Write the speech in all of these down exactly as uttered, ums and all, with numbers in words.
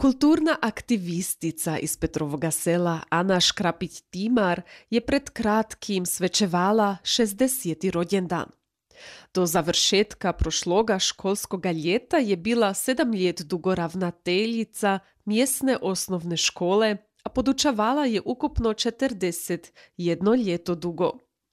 Kulturna aktivistica iz Petrovoga sela Ana Škrapić-Timar je pred kratkim svečevala šezdeseti rođendan. Do završetka prošloga školskoga ljeta je bila sedam ljet dugo ravnateljica mjesne osnovne škole, a podučavala je ukupno četrdeset jedno ljeto dugo.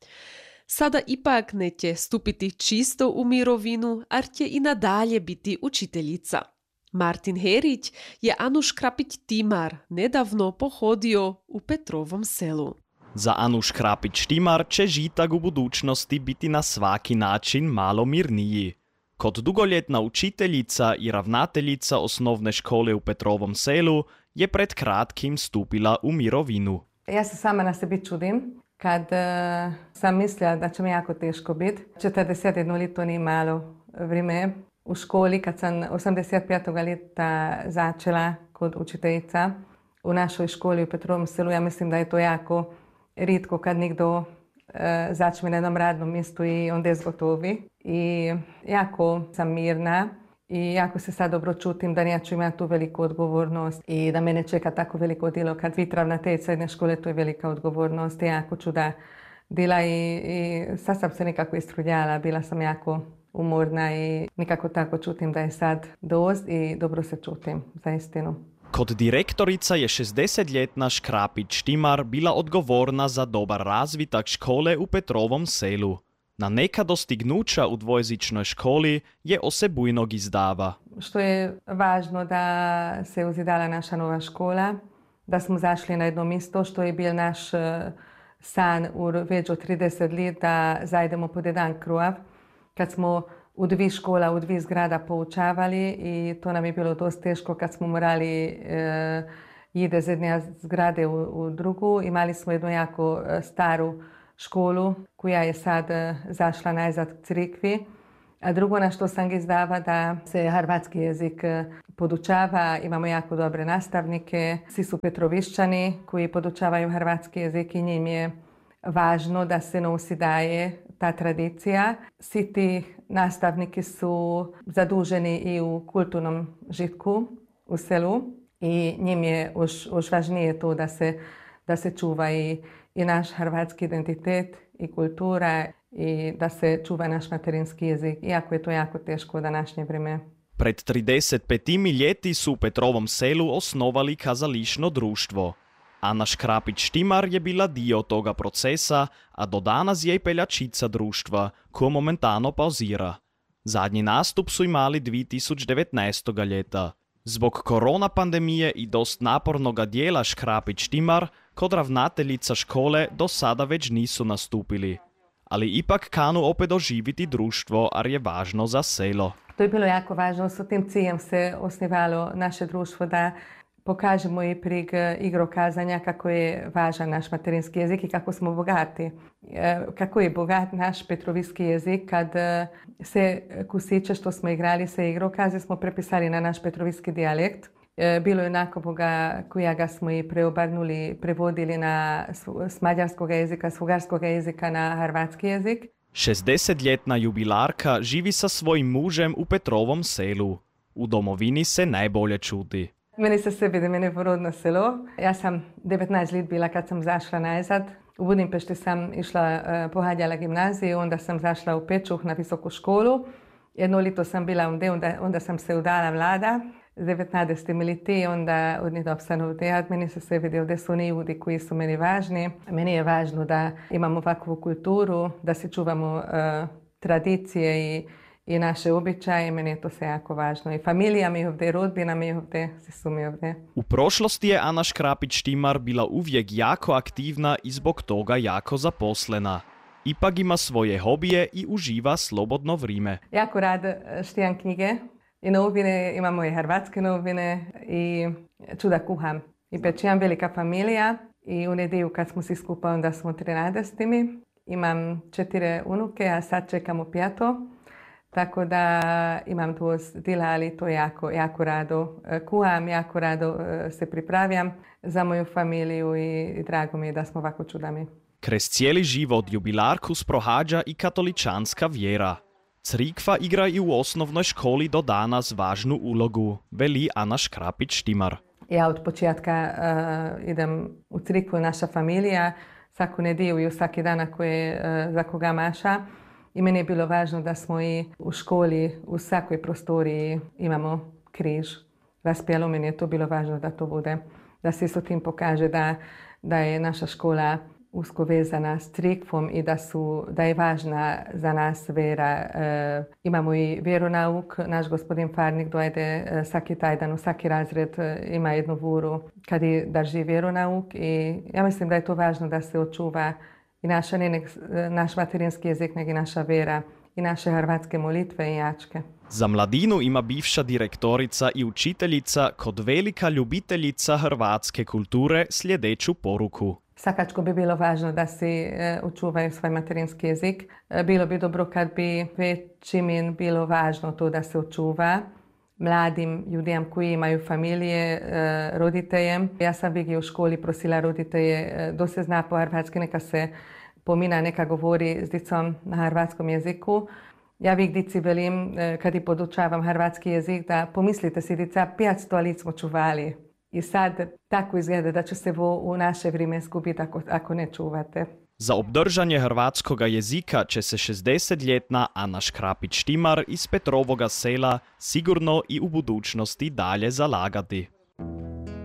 Sada ipak neće stupiti čisto u mirovinu, ar će i nadalje biti učiteljica. Martin Herić je Anu Škrapić-Timar nedavno pohodio u Petrovom selu. Za Anu Škrapić-Timar će žitak u budućnosti biti na svaki način malo mirniji. Kot dugoljetna učiteljica i ravnateljica osnovne škole u Petrovom selu je pred kratkim stupila u mirovinu. Ja se sama na sebi čudim. Kad uh, sam mislila da će mi jako teško biti, četrdeset jedno leto ni malo vrijeme. U školi, kad sam osemdeset petog leta začela kot učiteljica u našoj školi u Petrovom selu, ja mislim da je to jako rijetko kad nekdo uh, začne na jednom radnom mjestu i onda je zgotovi. I jako sam mirna i jako se sad dobro čutim da neću imati tu veliku odgovornost i da mene čeka tako veliko djelo. Kad vi ravnateljica jedne škole, to je velika odgovornost i jako ću da dela i, i sad sam se nekako istrudjala, bila sam jako umorna i nekako tako čutim da je sad dost i dobro se čutim, za istinu. Kot direktorica je šezdesetljetna Škrapić-Timar bila odgovorna za dobar razvitak škole u Petrovom selu. Na neka dostignuća u dvojezičnoj školi je osebujnog izdava. Što je važno da se uzidala naša nova škola, da smo zašli na jedno mjesto, što je bil naš san u već od trideset let, da zajdemo pod jedan krov. Kad smo u dvi škola, u dvi zgrada poučavali i to nam je bilo dosta teško kad smo morali e, jede iz jedne zgrade u, u drugu. Imali smo jednu jako staru školu koja je sad zašla najzad k crikvi. A drugo na što sam ga izdava da se hrvatski jezik podučava. Imamo jako dobre nastavnike. Svi su Petrovišćani koji podučavaju hrvatski jezik i njim je važno da se nosi daje ta tradicija. Svi ti nastavniki su zaduženi i u kulturnom žitku u selu i njim je još, još važnije to da se, da se čuva i, i naš hrvatski identitet i kultura i da se čuva naš materinski jezik, iako je to jako teško u današnje vrijeme. Pred trideset petimi ljeti su u Petrovom selu osnovali kazališno društvo. Ana Škrapić-Timar je bila dio toga procesa, a do danas je i peljačica društva, koja momentano pauzira. Zadnji nastup su imali dvije tisuće devetnaestog ljeta. Zbog korona pandemije i dost napornoga dijela Škrapić-Timar, kod ravnateljica škole do sada već nisu nastupili. Ali ipak kanu opet oživiti društvo, ar je važno za selo. To je bilo jako važno, s tim ciljem se osnivalo naše društvo da pokažemo i prig igrokazanja kako je važan naš materinski jezik i kako smo bogati. Kako je bogat naš petrovski jezik kad se kusiće što smo igrali se igrokaze smo prepisali na naš petrovski dijalekt. Bilo je nakoga koja smo i preobarnuli, prevodili na, s mađarskog jezika, s ugarskog jezika na hrvatski jezik. šezdesetljetna jubilarka živi sa svojim mužem u Petrovom selu. U domovini se najbolje čuti. Meni se sve vidi, meni je porodno selo. Ja sam devetnaest let bila kad sam zašla nazad. U Budimpešti sam išla, uh, pohađala gimnaziju, onda sam zašla u Pečuh na visoku školu. Jedno leto sam bila ovdje, onda, onda sam se udala mlada. Z devetnaestim leti, onda odnedavno sam ovdje. Meni se sve vidi, ovdje su oni ljudi koji su meni važni. Meni je važno da imamo ovakvu kulturu, da se čuvamo uh, tradicije i i naše običaje, meni je to sve jako važno. I familija mi je ovdje, rodbina mi je ovdje, svi su mi ovdje. U prošlosti je Ana Škrapić-Timar bila uvijek jako aktivna i zbog toga jako zaposlena. Ipak ima svoje hobije i uživa slobodno vrijeme. Jako rad štijam knjige i novine, imamo i hrvatske novine i čuda kuham. I pečijam velika familija i u nedjelju kad smo svi skupa, onda smo trinaestimi. Imam četiri unuke, a sad čekamo pjato. Tako da imam dost dila, ali to jako, jako rado kuham, jako rado se pripravljam za moju familiju i drago mi je da smo ovako čudami. Krez cijeli život jubilarku sprohađa i katoličanska vjera. Crikva igra i u osnovnoj školi do danas važnu ulogu, veli Ana Škrapić-Štimar. Ja od početka uh, idem u crikvu, naša familija, svaku nedjelju i svaki dan ako je uh, za koga maša. I meni je bilo važno da smo i u školi, u svakoj prostoriji imamo križ. Raspjelo, meni je to bilo važno da to bude, da se isto tim pokaže da, da je naša škola usko vezana s crikvom i da, su, da je važna za nas vera. E, imamo i vjeronauk, naš gospodin Farnik dojde e, svaki taj dan, u svaki razred e, ima jednu vuru kad je drži vjeronauk i ja mislim da je to važno da se očuva i naša, ne nek, naš materinski jezik, nego i naša vera i naše hrvatske molitve i jačke. Za mladinu ima bivša direktorica i učiteljica kod velika ljubiteljica hrvatske kulture sljedeću poruku. Svakačko bi bilo važno da si e, očuvaju svoj materinski jezik. E, bilo bi dobro kad bi većim bilo važno to da se očuva mladim ljudem koji imaju familije, e, roditelje. Ja sam vigi u školi prosila roditelje e, da se zna po hrvatski, neka se pomina, neka govori s dicom na hrvatskom jeziku. Ja vik dici velim, e, kad i podučavam hrvatski jezik, da pomislite si dica, pijac lic smo čuvali. I sad tako izgleda da će se vo u naše vrijeme izgubiti ako, ako ne čuvate. Za obdržanje hrvatskoga jezika će se šezdesetljetna Ana Škrapić-Štimar iz Petrovoga sela sigurno i u budućnosti dalje zalagati.